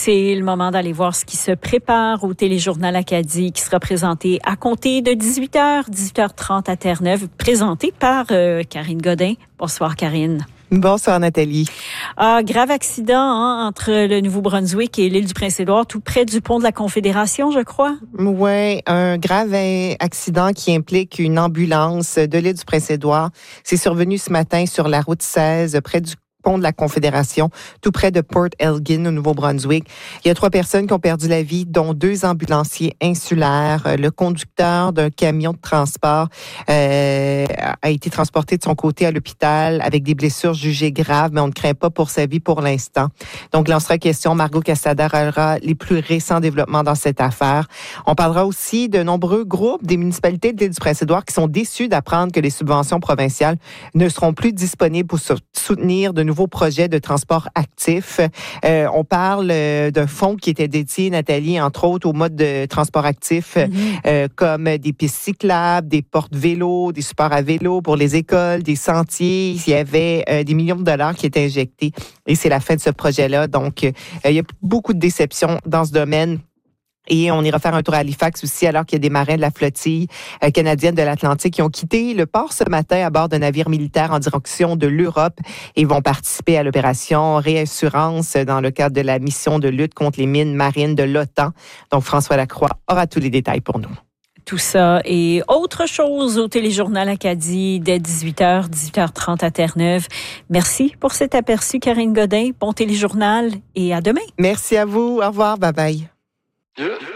C'est le moment d'aller voir ce qui se prépare au Téléjournal Acadie qui sera présenté à compter de 18h, 18h30 à Terre-Neuve, présenté par Karine Godin. Bonsoir Karine. Bonsoir Nathalie. Grave accident entre le Nouveau-Brunswick et l'île du Prince-Édouard, tout près du pont de la Confédération, je crois. Oui, un grave accident qui implique une ambulance de l'île du Prince-Édouard. C'est survenu ce matin sur la route 16, près du pont de la Confédération, tout près de Port Elgin, au Nouveau-Brunswick. Il y a 3 personnes qui ont perdu la vie, dont 2 ambulanciers insulaires. Le conducteur d'un camion de transport a été transporté de son côté à l'hôpital avec des blessures jugées graves, mais on ne craint pas pour sa vie pour l'instant. Donc, là, on sera question, Margot Cassada aura les plus récents développements dans cette affaire. On parlera aussi de nombreux groupes des municipalités de l'île du Prince-Édouard qui sont déçus d'apprendre que les subventions provinciales ne seront plus disponibles pour soutenir de nouveaux projets de transport actif. On parle d'un fonds qui était dédié, Nathalie, entre autres, au mode de transport actif, comme des pistes cyclables, des portes vélos, des supports à vélo pour les écoles, des sentiers. Il y avait des millions de dollars qui étaient injectés et c'est la fin de ce projet-là. Donc, il y a beaucoup de déceptions dans ce domaine. Et on ira faire un tour à Halifax aussi, alors qu'il y a des marins de la flottille canadienne de l'Atlantique qui ont quitté le port ce matin à bord d'un navire militaire en direction de l'Europe et vont participer à l'opération Réassurance dans le cadre de la mission de lutte contre les mines marines de l'OTAN. Donc, François Lacroix aura tous les détails pour nous. Tout ça et autre chose au Téléjournal Acadie dès 18h, 18h30 à Terre-Neuve. Merci pour cet aperçu, Karine Godin. Bon téléjournal et à demain. Merci à vous. Au revoir. Bye bye.